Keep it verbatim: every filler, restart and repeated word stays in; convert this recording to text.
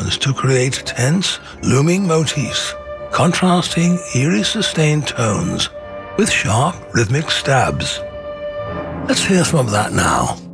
tones to create tense, looming motifs, contrasting eerie sustained tones with sharp rhythmic stabs. Let's hear some of that now.